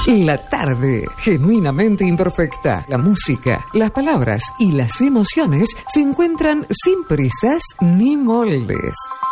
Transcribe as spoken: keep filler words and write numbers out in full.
La tarde, genuinamente imperfecta. La música, las palabras y las emociones se encuentran sin prisas ni moldes.